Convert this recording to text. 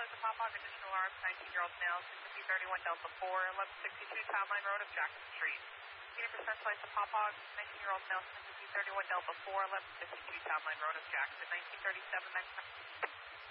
to Pop Hog, additional arms, 19-year-old male, 631 Delta 4, 1162 Town Line Road of Jackson Street. Unit for Central to Pop Hog, 19-year-old male, 631 Delta 4, 1152 Town Line Road of Jackson, 1937,